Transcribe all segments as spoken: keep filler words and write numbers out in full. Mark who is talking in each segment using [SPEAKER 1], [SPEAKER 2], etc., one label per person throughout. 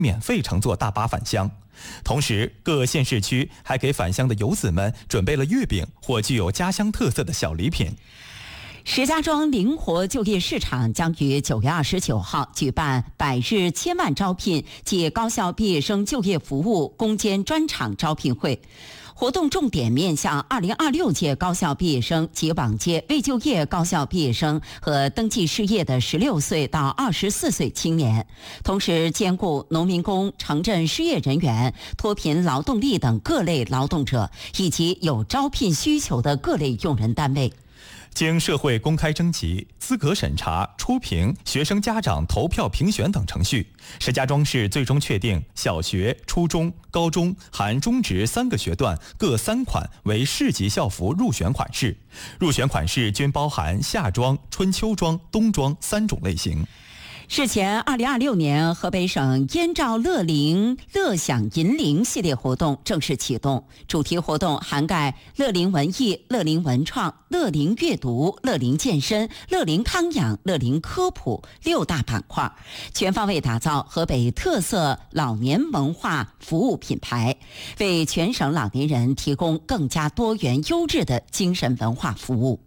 [SPEAKER 1] 免费乘坐大巴返乡。同时，各县市区还给返乡的游子们准备了月饼或具有家乡特色的小礼品。
[SPEAKER 2] 石家庄灵活就业市场将于九月二十九号举办百日千万招聘暨高校毕业生就业服务攻坚专场招聘会。活动重点面向二零二六届高校毕业生及往届未就业高校毕业生和登记失业的十六岁到二十四岁青年，同时兼顾农民工、城镇失业人员、脱贫劳动力等各类劳动者，以及有招聘需求的各类用人单位。
[SPEAKER 1] 经社会公开征集、资格审查、初评、学生家长投票评选等程序，石家庄市最终确定小学、初中、高中含中职三个学段各三款为市级校服入选款式，入选款式均包含夏装、春秋装、冬装三种类型。
[SPEAKER 2] 日前，二零二六年河北省燕赵乐龄乐享银龄系列活动正式启动，主题活动涵盖乐龄文艺、乐龄文创、乐龄阅读、乐龄健身、乐龄康养、乐龄科普六大板块，全方位打造河北特色老年文化服务品牌，为全省老年人提供更加多元优质的精神文化服务。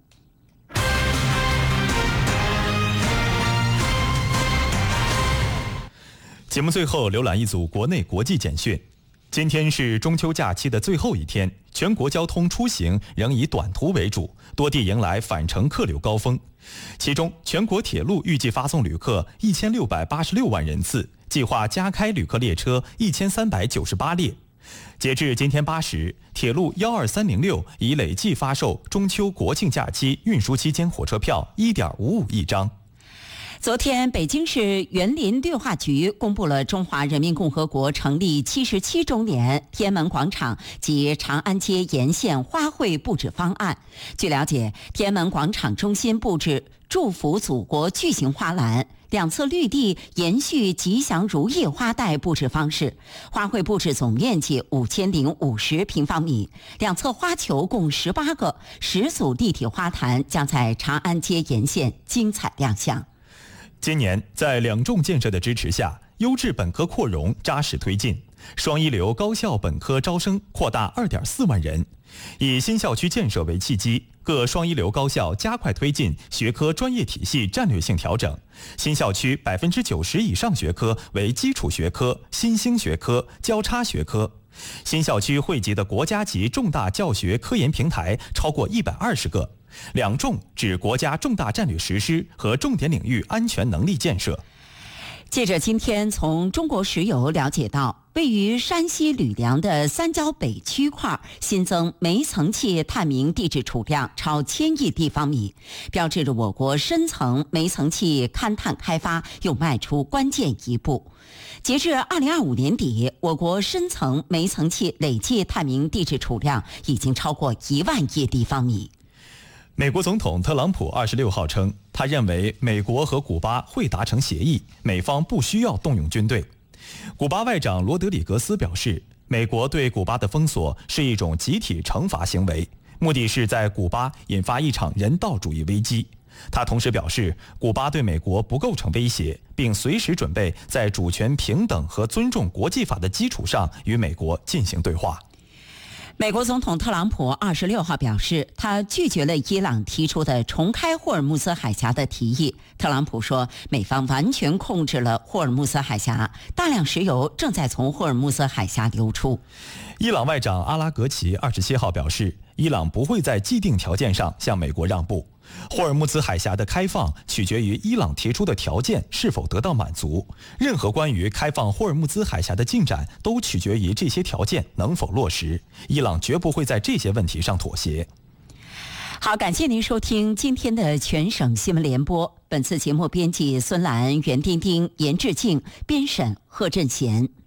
[SPEAKER 1] 节目最后浏览一组国内国际简讯。今天是中秋假期的最后一天，全国交通出行仍以短途为主，多地迎来返程客流高峰。其中，全国铁路预计发送旅客一千六百八十六万人次，计划加开旅客列车一千三百九十八列。截至今天八时，铁路一二三零六已累计发售中秋国庆假期运输期间火车票一点五五亿张。
[SPEAKER 2] 昨天，北京市园林绿化局公布了中华人民共和国成立七十七周年天安门广场及长安街沿线花卉布置方案。据了解，天安门广场中心布置祝福祖国巨型花篮，两侧绿地延续吉祥如意花带布置方式，花卉布置总面积五千零五十平方米，两侧花球共十八个，十组立体花坛将在长安街沿线精彩亮相。
[SPEAKER 1] 今年，在两重建设的支持下，优质本科扩容扎实推进，双一流高校本科招生扩大 二点四万人。以新校区建设为契机，各双一流高校加快推进学科专业体系战略性调整，新校区 百分之九十 以上学科为基础学科、新兴学科、交叉学科。新校区汇集的国家级重大教学科研平台超过一百二十个。两重指国家重大战略实施和重点领域安全能力建设。
[SPEAKER 2] 记者今天从中国石油了解到，位于山西吕梁的三焦北区块新增煤层气探明地质储量超千亿立方米，标志着我国深层煤层气勘探开发又迈出关键一步。截至二零二五年底，我国深层煤层气累计探明地质储量已经超过一万亿立方米。
[SPEAKER 1] 美国总统特朗普二十六号称，他认为美国和古巴会达成协议，美方不需要动用军队。古巴外长罗德里格斯表示，美国对古巴的封锁是一种集体惩罚行为，目的是在古巴引发一场人道主义危机。他同时表示，古巴对美国不构成威胁，并随时准备在主权平等和尊重国际法的基础上与美国进行对话。
[SPEAKER 2] 美国总统特朗普二十六号表示，他拒绝了伊朗提出的重开霍尔木兹海峡的提议。特朗普说，美方完全控制了霍尔木兹海峡，大量石油正在从霍尔木兹海峡流出。
[SPEAKER 1] 伊朗外长阿拉格齐二十七号表示，伊朗不会在既定条件上向美国让步。霍尔木兹海峡的开放取决于伊朗提出的条件是否得到满足，任何关于开放霍尔木兹海峡的进展都取决于这些条件能否落实，伊朗绝不会在这些问题上妥协。
[SPEAKER 2] 好，感谢您收听今天的全省新闻联播。本次节目编辑孙兰、袁丁丁、严志静，编审贺振贤。